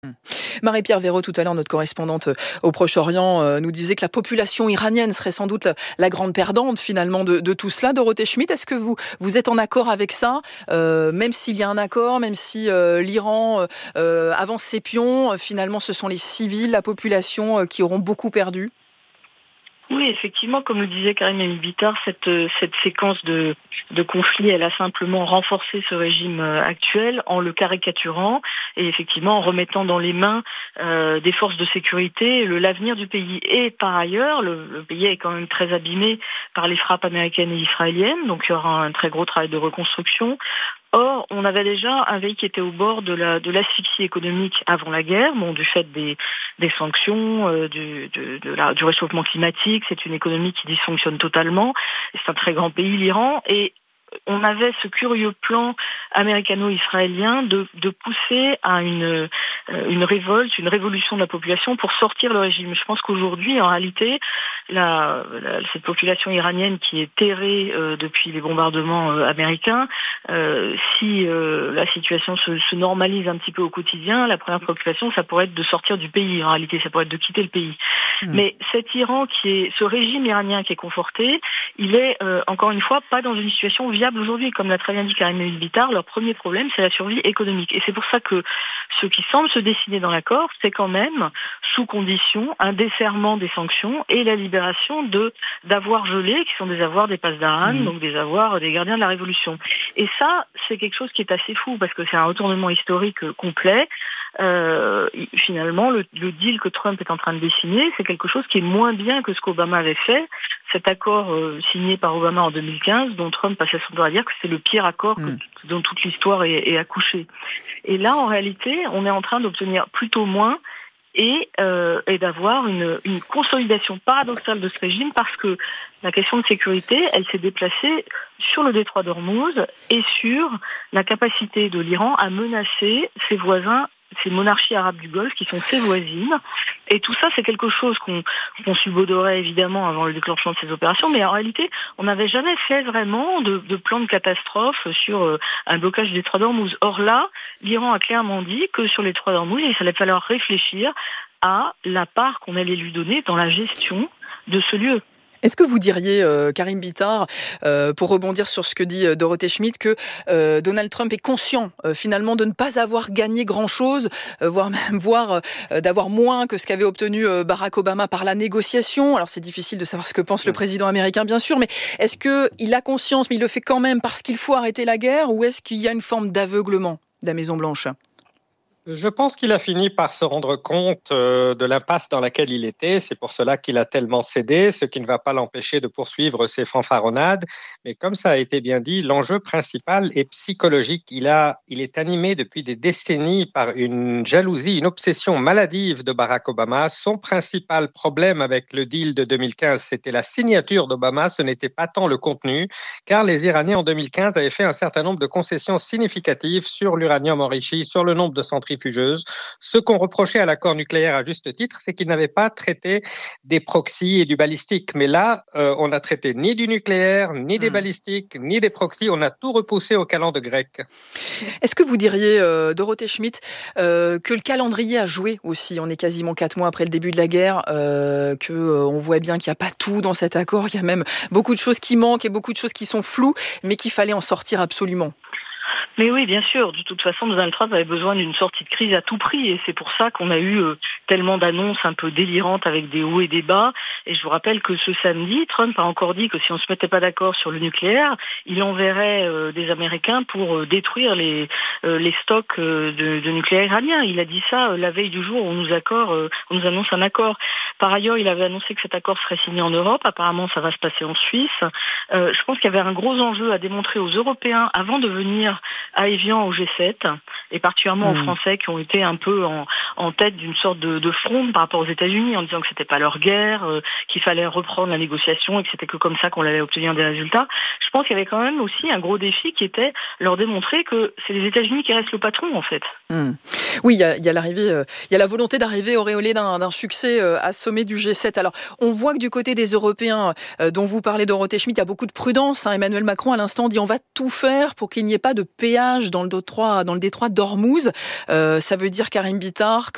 Marie-Pierre Véraud, tout à l'heure, notre correspondante au Proche-Orient, nous disait que la population iranienne serait sans doute la grande perdante finalement de tout cela. Dorothée Schmitt, est-ce que vous êtes en accord avec ça, même s'il y a un accord, même si l'Iran avance ses pions, finalement ce sont les civils, la population qui auront beaucoup perdu? Oui, effectivement, comme le disait Karim El-Bitar, cette séquence de conflits, elle a simplement renforcé ce régime actuel en le caricaturant et effectivement en remettant dans les mains des forces de sécurité l'avenir du pays. Et par ailleurs, le pays est quand même très abîmé par les frappes américaines et israéliennes, donc il y aura un très gros travail de reconstruction. Or, on avait déjà un pays qui était au bord de l'asphyxie économique avant la guerre, du fait des sanctions, du réchauffement climatique. C'est une économie qui dysfonctionne totalement. C'est un très grand pays, l'Iran, et on avait ce curieux plan américano-israélien de pousser à une révolte, une révolution de la population pour sortir le régime. Je pense qu'aujourd'hui, en réalité, cette population iranienne qui est terrée depuis les bombardements américains, si la situation se normalise un petit peu au quotidien, la première préoccupation, ça pourrait être de sortir du pays. En réalité, ça pourrait être de quitter le pays. Mais ce régime iranien qui est conforté, il est encore une fois pas dans une situation viable aujourd'hui. Comme l'a très bien dit Karim El-Bitar, leur premier problème, c'est la survie économique. Et c'est pour ça que ce qui semble se dessiner dans l'accord, c'est quand même, sous condition, un desserrement des sanctions et la libération d'avoirs gelés, qui sont des avoirs des Pasdaran, donc des avoirs des gardiens de la Révolution. Et ça, c'est quelque chose qui est assez fou, parce que c'est un retournement historique complet. Finalement, le deal que Trump est en train de dessiner, c'est quelque chose qui est moins bien que ce qu'Obama avait fait. Cet accord signé par Obama en 2015, dont Trump passait son temps à dire que c'est le pire accord dont toute l'histoire est accouchée. Et là, en réalité, on est en train d'obtenir plutôt moins et d'avoir une consolidation paradoxale de ce régime, parce que la question de sécurité, elle s'est déplacée sur le détroit d'Ormuz et sur la capacité de l'Iran à menacer ses voisins, ces monarchies arabes du Golfe qui sont ses voisines. Et tout ça, c'est quelque chose qu'on subodorait évidemment avant le déclenchement de ces opérations, mais en réalité, on n'avait jamais fait vraiment de plan de catastrophe sur un blocage du détroit d'Ormuz. Or là, l'Iran a clairement dit que sur les détroit d'Ormuz, il allait falloir réfléchir à la part qu'on allait lui donner dans la gestion de ce lieu. Est-ce que vous diriez, Karim Bitar, pour rebondir sur ce que dit Dorothée Schmitt, que Donald Trump est conscient finalement de ne pas avoir gagné grand-chose, voire d'avoir moins que ce qu'avait obtenu Barack Obama par la négociation? Alors c'est difficile de savoir ce que pense le président américain, bien sûr, mais est-ce qu'il a conscience, mais il le fait quand même parce qu'il faut arrêter la guerre, ou est-ce qu'il y a une forme d'aveuglement de la Maison-Blanche? Je pense qu'il a fini par se rendre compte de l'impasse dans laquelle il était. C'est pour cela qu'il a tellement cédé, ce qui ne va pas l'empêcher de poursuivre ses fanfaronnades. Mais comme ça a été bien dit, l'enjeu principal est psychologique. Il est animé depuis des décennies par une jalousie, une obsession maladive de Barack Obama. Son principal problème avec le deal de 2015, c'était la signature d'Obama. Ce n'était pas tant le contenu, car les Iraniens en 2015 avaient fait un certain nombre de concessions significatives sur l'uranium enrichi, sur le nombre de centrales centrifugeuse. Ce qu'on reprochait à l'accord nucléaire à juste titre, c'est qu'il n'avait pas traité des proxys et du balistique. Mais là, on n'a traité ni du nucléaire, ni des balistiques, ni des proxys. On a tout repoussé au calende grec. Est-ce que vous diriez, Dorothée Schmitt, que le calendrier a joué aussi? On est quasiment 4 mois après le début de la guerre, on voit bien qu'il n'y a pas tout dans cet accord. Il y a même beaucoup de choses qui manquent et beaucoup de choses qui sont floues, mais qu'il fallait en sortir absolument. Mais oui, bien sûr. De toute façon, Donald Trump avait besoin d'une sortie de crise à tout prix. Et c'est pour ça qu'on a eu tellement d'annonces un peu délirantes avec des hauts et des bas. Et je vous rappelle que ce samedi, Trump a encore dit que si on ne se mettait pas d'accord sur le nucléaire, il enverrait des Américains pour détruire les stocks de nucléaire iranien. Il a dit ça la veille du jour où on nous annonce un accord. Par ailleurs, il avait annoncé que cet accord serait signé en Europe. Apparemment, ça va se passer en Suisse. Je pense qu'il y avait un gros enjeu à démontrer aux Européens avant de venir à Évian au G7, et particulièrement aux Français qui ont été un peu en tête d'une sorte de fronde par rapport aux États-Unis en disant que c'était pas leur guerre, qu'il fallait reprendre la négociation et que c'était que comme ça qu'on allait obtenir des résultats. Je pense qu'il y avait quand même aussi un gros défi qui était leur démontrer que c'est les États-Unis qui restent le patron en fait. Oui, il y a l'arrivée, il y a la volonté d'arriver auréolée d'un succès à sommet du G7. Alors, on voit que du côté des Européens, dont vous parlez, Dorothée Schmitt, il y a beaucoup de prudence. Emmanuel Macron, à l'instant, dit on va tout faire pour qu'il n'y ait pas de péage dans le détroit d'Ormuz. Ça veut dire, Karim Bitar,